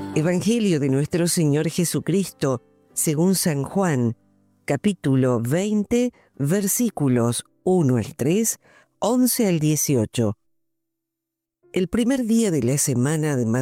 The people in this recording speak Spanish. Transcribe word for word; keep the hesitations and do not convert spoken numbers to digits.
Evangelio de nuestro Señor Jesucristo, según San Juan, capítulo veinte, versículos uno al tres, once al dieciocho. El primer día de la semana de